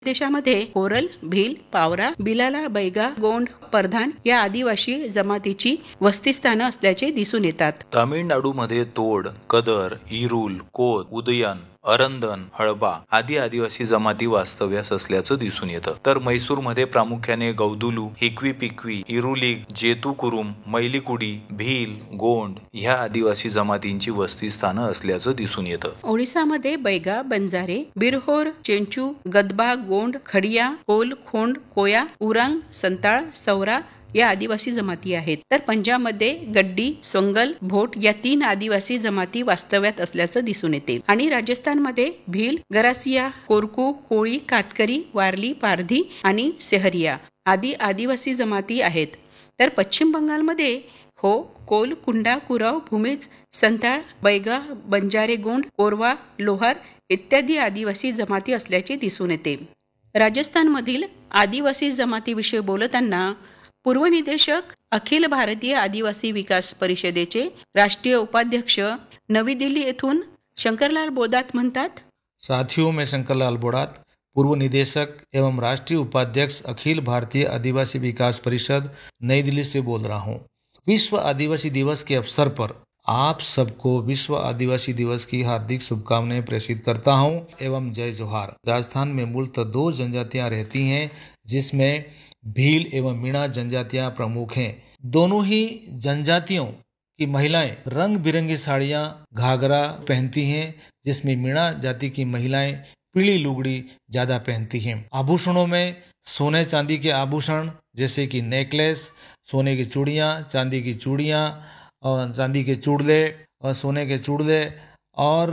देशामध्ये कोरल, भील, पावरा, बिलाला, बैगा, गोंड, परधान या आदिवासी जमातीची वस्तीस्थानं असल्याचे दिसून येतात. तामिळनाडूमध्ये तोड, कदर, इरुल, कोत, उदयन, अरंदन, हळबा आदी आदिवासी जमाती वास्तव्यास असल्याचं दिसून येतं. तर म्हैसूरमध्ये प्रामुख्याने गौदुलू, हिक्वी पिक्वी, इरुलिग, जेतुकुरुम, मैलिकुडी, भील, गोंड ह्या आदिवासी जमातींची वस्तीस्थानं असल्याचं दिसून येतं. ओडिसामध्ये बैगा, बंजारे, बिरहोर, चेंचू, गदबा, गोंड, खडिया, कोल, खोंड, कोया, उरांग, संताळ, सौरा या आदिवासी जमाती आहेत. तर पंजाबमध्ये गड्डी, सोंगल, भोट या 3 आदिवासी जमाती वास्तव्यात असल्याचं दिसून येते. आणि राजस्थानमध्ये भील, गरासिया, कोरकू, कोळी, कातकरी, वारली, पारधी आणि सेहरिया आदी आदिवासी जमाती आहेत. तर पश्चिम बंगालमध्ये कोल, कुंडा, कुराव, भूमिज, संताळ, बैगा, बंजारे, गोंड, कोरवा, लोहार इत्यादी आदिवासी जमाती असल्याचे दिसून येते. राजस्थानमधील आदिवासी जमातीविषयी बोलताना पूर्व निदेशक अखिल भारतीय आदिवासी विकास परिषदेचे राष्ट्रीय उपाध्यक्ष नवी दिल्ली येथून शंकरलाल बोदात म्हणतात, साथियों में शंकरलाल बोड़ात, पूर्व निदेशक एवं राष्ट्रीय उपाध्यक्ष अखिल भारतीय आदिवासी विकास परिषद नई दिल्ली से बोल रहा हूँ। विश्व आदिवासी दिवस के अवसर पर आप सबको विश्व आदिवासी दिवस की हार्दिक शुभकामनाएं प्रेषित करता हूँ एवं जय जोहार। राजस्थान में मूलतः 2 जनजातियां रहती हैं, जिसमें भील एवं मीणा जनजातियां प्रमुख हैं। दोनों ही जनजातियों की महिलाएं रंग बिरंगी साड़ियां, घाघरा पहनती हैं, जिसमें मीणा जाति की महिलाएं पीली लुगड़ी ज्यादा पहनती हैं। आभूषणों में सोने चांदी के आभूषण जैसे कि नेकलेस, सोने की चूड़ियाँ, चांदी की चूड़ियाँ और चांदी के चूड़ले और सोने के चूड़ले और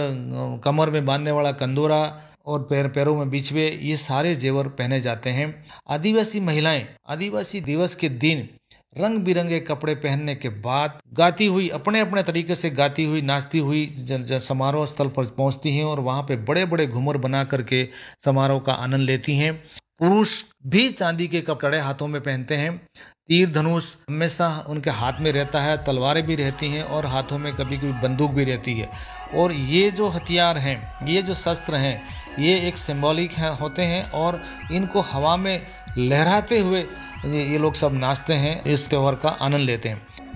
कमर में बांधने वाला कंदोरा और पैरों में बिछवे, ये सारे जेवर पहने जाते हैं। आदिवासी महिलाएं आदिवासी दिवस के दिन रंग बिरंगे कपड़े पहनने के बाद गाती हुई अपने अपने तरीके से गाती हुई नाचती हुई समारोह स्थल पर पहुंचती हैं और वहां पे बड़े बड़े घूमर बना करके समारोह का आनंद लेती हैं। पुरुष भी चांदी के कपड़े हाथों में पहनते हैं। तीर धनुष हमेशा उनके हाथ में रहता है, तलवारें भी रहती हैं और हाथों में कभी कभी बंदूक भी रहती है। और ये जो हथियार हैं, ये जो शस्त्र हैं, ये एक सिंबॉलिक होते हैं और इनको हवा में लहराते हुए ये लोग सब नाचते हैं, इस त्योहार का आनंद लेते हैं।